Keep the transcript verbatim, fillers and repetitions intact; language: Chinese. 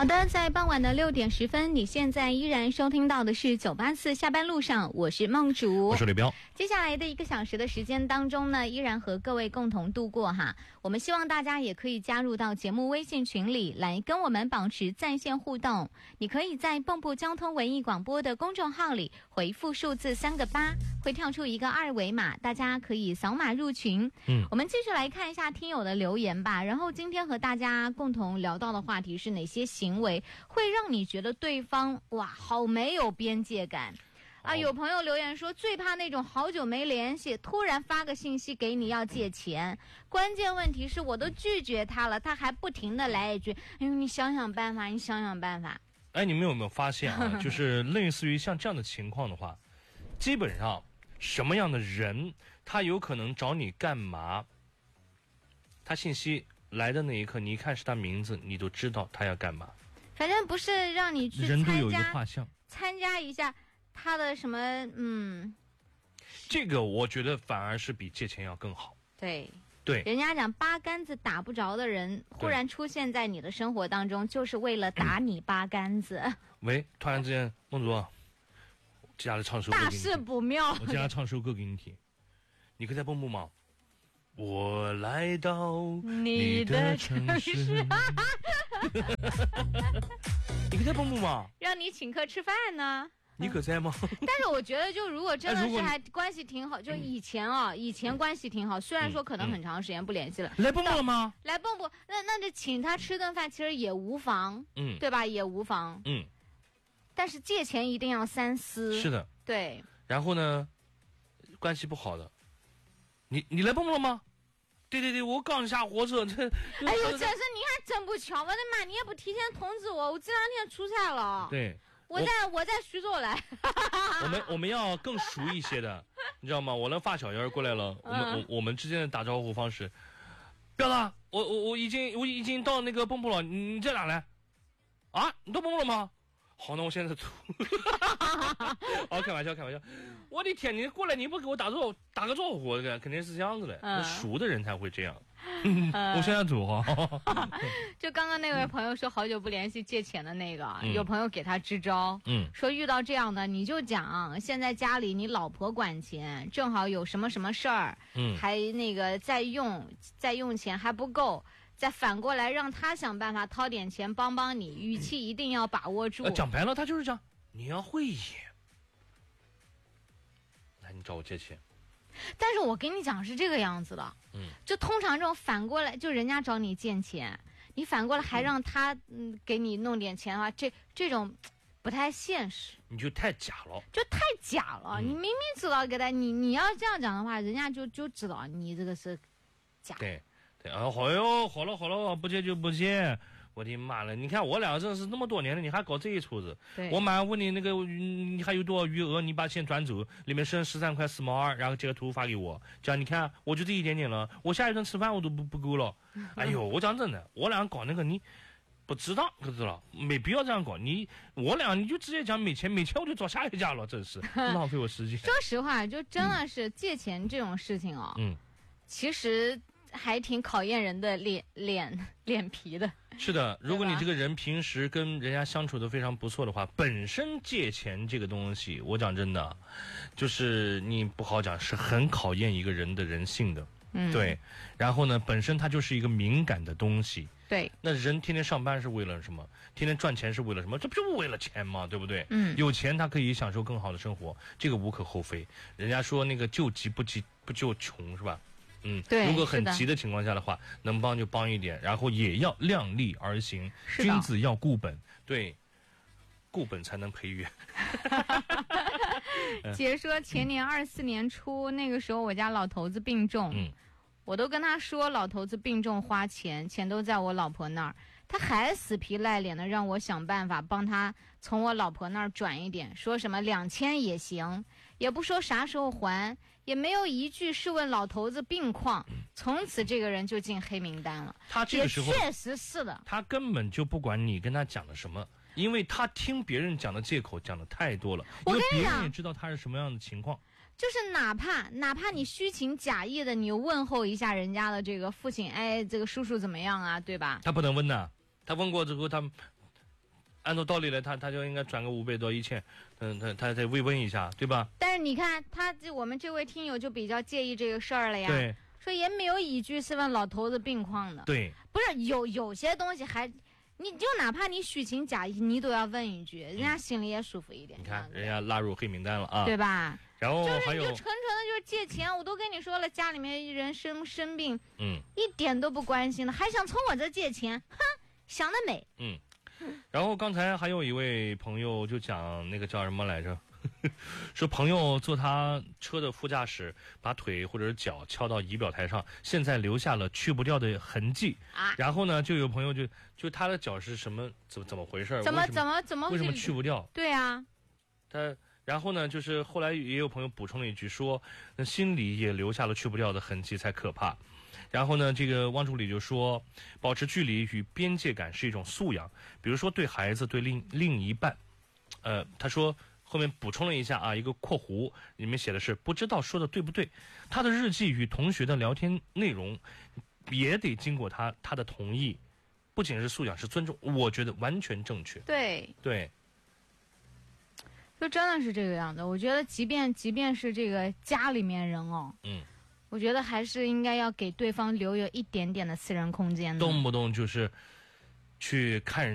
好的，在傍晚的六点十分，你现在依然收听到的是九八四下班路上，我是梦竹， 我是李彪。 接下来的一个小时的时间当中呢，依然和各位共同度过哈。我们希望大家也可以加入到节目微信群里来跟我们保持在线互动。你可以在蚌埠交通文艺广播的公众号里回复数字三个八，会跳出一个二维码，大家可以扫码入群。 嗯， 我们继续来看一下听友的留言吧。然后今天和大家共同聊到的话题是哪些行为会让你觉得对方哇好没有边界感啊？有朋友留言说，最怕那种好久没联系，突然发个信息给你要借钱，关键问题是我都拒绝他了，他还不停的来一句，哎呦你想想办法，你想想办法。 哎，你们有没有发现啊？就是类似于像这样的情况的话，基本上什么样的人他有可能找你干嘛，他信息来的那一刻，你一看是他名字，你都知道他要干嘛。 反正不是让你去人都有一个画像， 参加一下他的什么，嗯， 这个我觉得反而是比借钱要更好。 对对， 人家讲八竿子打不着的人，忽然出现在你的生活当中，就是为了打你八竿子。 喂，突然之间，梦竹，我接下来唱首歌给你听。 大事不妙。我接下来唱首歌给你听，你可以在蹦蹦吗？我来到你的城市，你可在蹦蹦吗？ 让你请客吃饭呢？ 你可在吗？ 但是我觉得，就如果真的是还关系挺好，就以前啊，以前关系挺好，虽然说可能很长时间不联系了。 来蹦蹦了吗？ 来蹦蹦，那那就请他吃顿饭，其实也无妨， 嗯， 对吧？也无妨， 嗯。 但是借钱一定要三思。 是的， 对。 然后呢，关系不好的，你你来蹦蹦了吗？对对对，我刚下火车。这哎呦，真是你还真不巧，我的妈！你也不提前通知我，我这两天出差了。 对， 我在我, 我在徐州来。 我们我们要更熟一些的，你知道吗？我那发小要是过来了，我们、嗯、我我们之间的打招呼方式，彪子，我我我已经我已经到那个蚌埠了，你你在哪来？啊，你到蚌埠了吗？好，那我现在出。好，开玩笑，开玩笑。我的天，你过来你不给我打招呼，打个招呼，肯定是这样子的。嗯、那熟的人才会这样。嗯、我现在走哈。 就刚刚那位朋友说好久不联系借钱的那个，嗯、有朋友给他支招， 嗯， 说遇到这样的你就讲，现在家里你老婆管钱，正好有什么什么事儿， 嗯， 还那个在用在用钱还不够。再反过来让他想办法掏点钱帮帮你，语气一定要把握住。 呃、讲白了，他就是这样，你要会演。来，你找我借钱。 但是我跟你讲是这个样子的， 嗯， 就通常这种反过来，就人家找你借钱，你反过来还让他嗯给你弄点钱的话，这这种不太现实。 你就太假了， 就太假了。嗯、你明明知道给他，你你要这样讲的话，人家就就知道你这个是假。 对。对啊，好哟，好了好了，不借就不借。我的妈了！你看我俩认识那么多年了，你还搞这一出子？我马上问你那个，你还有多少余额？你把钱转走，里面剩十三块四毛二，然后截个图发给我。这样你看，我就这一点点了，我下一顿吃饭我都不不够了。哎呦，我讲真的，我俩搞那个你不值当，可知道？没必要这样搞。你我俩你就直接讲没钱，没钱我就找下一家了，真是浪费我时间。 说实话，就真的是借钱这种事情哦， 嗯， 其实。还挺考验人的脸脸脸皮的。 是的，如果你这个人平时跟人家相处的非常不错的话，本身借钱这个东西，我讲真的，就是你不好讲，是很考验一个人的人性的。 嗯， 对。然后呢，本身它就是一个敏感的东西。 对。 那人天天上班是为了什么？天天赚钱是为了什么？这不就是为了钱吗？对不对？ 嗯。 有钱他可以享受更好的生活，这个无可厚非。人家说那个救急不急不救穷，是吧？嗯， 对， 如果很急的情况下的话，能帮就帮一点，然后也要量力而行。君子要固本，对，固本才能培元。 姐说前年二四年初，那个时候我家老头子病重， 嗯， 我都跟他说老头子病重花钱，钱都在我老婆那儿，他还死皮赖脸的让我想办法帮他从我老婆那儿转一点，说什么两千也行，也不说啥时候还。也没有一句是问老头子病况，从此这个人就进黑名单了。 他这个时候确实是的， 他根本就不管你跟他讲的什么，因为他听别人讲的借口讲的太多了，因为别人也知道他是什么样的情况。 就是哪怕哪怕你虚情假意的，你问候一下人家的这个父亲，哎，这个叔叔怎么样啊，对吧？ 他不能问呐，他问过之后，他按照道理来，他他就应该转个五百到一千，嗯，他他再慰问一下，对吧？ 但是你看，他这我们这位听友就比较介意这个事儿了呀。 对， 说也没有依据是问老头子病况的。 对， 不是有有些东西还，你就哪怕你虚情假意，你都要问一句，人家心里也舒服一点。 你看，人家拉入黑名单了啊， 对吧？ 然后还有， 就是你就纯纯的就是借钱，我都跟你说了，家里面人生生病， 嗯， 一点都不关心了，还想从我这借钱，哼，想得美。 嗯，然后刚才还有一位朋友就讲那个叫什么来着，说朋友坐他车的副驾驶，把腿或者是脚敲到仪表台上，现在留下了去不掉的痕迹。啊，然后呢，就有朋友就就他的脚是什么怎么怎么回事？ 怎么怎么怎么为什么去不掉？ 对啊， 他。然后呢，就是后来也有朋友补充了一句说，那心里也留下了去不掉的痕迹才可怕。然后呢，这个汪助理就说，保持距离与边界感是一种素养，比如说对孩子、对另另一半。呃，他说后面补充了一下啊，一个括弧里面写的是不知道说的对不对。他的日记与同学的聊天内容也得经过他他的同意，不仅是素养，是尊重，我觉得完全正确。 对对。 就真的是这个样子，我觉得即便即便是这个家里面人哦， 嗯， 我觉得还是应该要给对方留有一点点的私人空间的。 动不动就是去看人。